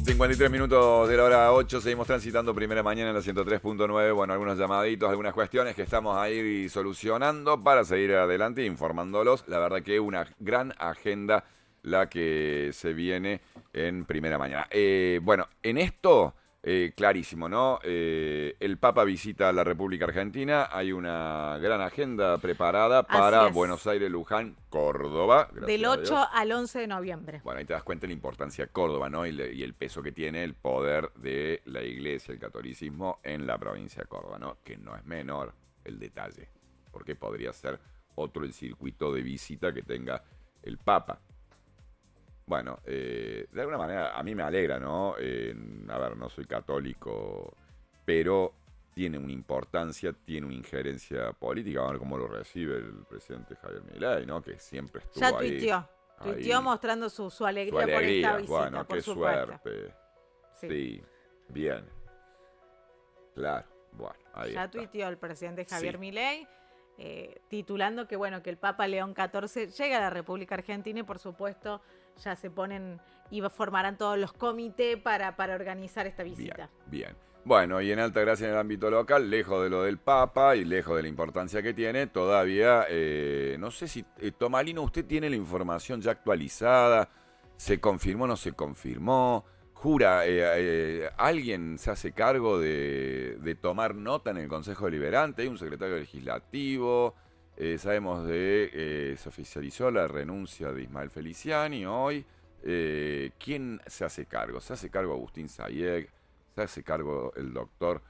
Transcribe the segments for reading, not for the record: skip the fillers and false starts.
53 minutos de la hora 8, seguimos transitando primera mañana en la 103.9. Bueno, algunos llamaditos, algunas cuestiones que estamos ahí solucionando para seguir adelante e informándolos. La verdad que una gran agenda la que se viene en primera mañana. Bueno, en esto, clarísimo, ¿no? El Papa visita la República Argentina. Hay una gran agenda preparada Así para es. Buenos Aires, Luján, Córdoba. Del Gracias a 8 Dios. al 11 de noviembre. Bueno, ahí te das cuenta de la importancia de Córdoba, ¿no? Y el peso que tiene el poder de la iglesia, el catolicismo en la provincia de Córdoba, ¿no? Que no es menor el detalle, porque podría ser otro el circuito de visita que tenga el Papa. Bueno, de alguna manera a mí me alegra, ¿no? A ver, no soy católico, pero tiene una importancia, tiene una injerencia política. A ver cómo lo recibe el presidente Javier Milei, ¿no? Que siempre Ya estuvo ahí. tuiteó mostrando su Su alegría por alegría, esta visita, bueno, por qué supuesto. suerte. Sí. Sí, bien, claro, bueno, ahí Ya está. tuiteó el presidente Javier Sí, Milei, titulando que bueno, que el Papa León XIV llega a la República Argentina y por supuesto ya se ponen y formarán todos los comités para organizar esta bien, visita. bien. Bueno, y en Altagracia en el ámbito local, lejos de lo del Papa y lejos de la importancia que tiene, todavía, no sé si, Tomalino, usted tiene la información ya actualizada, ¿se confirmó o no se confirmó? Jura, ¿alguien se hace cargo de tomar nota en el Consejo Deliberante? Hay un secretario legislativo, sabemos se oficializó la renuncia de Ismael Feliciani hoy. ¿Quién se hace cargo? Se hace cargo Agustín Sayeg, se hace cargo el doctor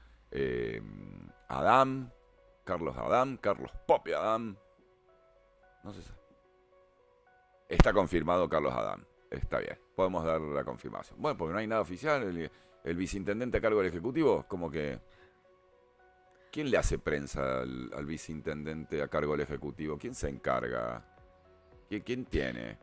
Adam, Carlos Pope Adam. No sé. Está confirmado Carlos Adam. Está bien, podemos dar la confirmación. Bueno, porque no hay nada oficial. El viceintendente a cargo del Ejecutivo, como que... ¿Quién le hace prensa al viceintendente a cargo del Ejecutivo? ¿Quién se encarga? ¿Quién tiene?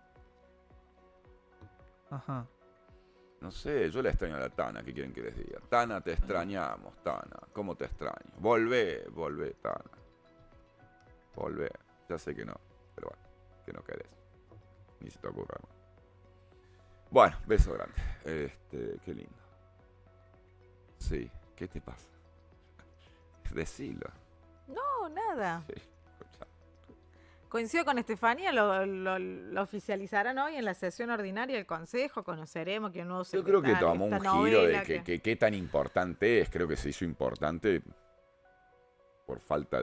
Ajá. No sé, yo le extraño a la Tana, ¿qué quieren que les diga? Tana, te extrañamos, Tana. ¿Cómo te extraño? Volvé, Tana. Volvé. Ya sé que no, pero bueno, que no querés. Ni se te ocurra. Bueno, beso grande. Qué lindo. Sí, ¿qué te pasa? Decilo. No, nada. Sí, escucha. Coincido con Estefanía, lo oficializarán hoy en la sesión ordinaria del Consejo, conoceremos que un nuevo Yo creo que secretario, tomó esta un giro de novela qué tan importante es. Creo que se hizo importante por falta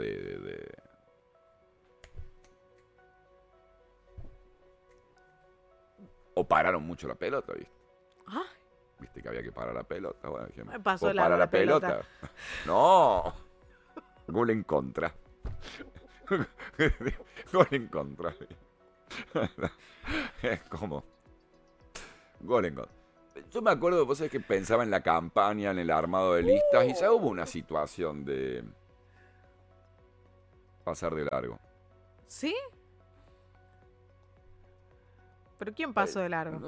o pararon mucho la pelota, ¿viste? ¡Ah! Viste que había que parar la pelota. Bueno, dijimos, Me pasó ¿puedo largo parar la la pelota. pelota? No. Gol en contra. Gol en contra. Es como gol en contra. Yo me acuerdo, vos sabés que pensaba en la campaña, en el armado de listas, y ya hubo una situación de pasar de largo. ¿Sí? ¿Pero quién pasó de largo?